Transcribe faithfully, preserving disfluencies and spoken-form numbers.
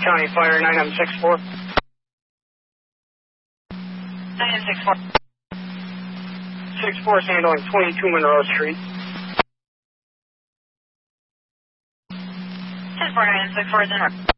County Fire, nine M six four. nine M six four. six four is handling twenty-two Monroe Street. ten four nine M six four is in.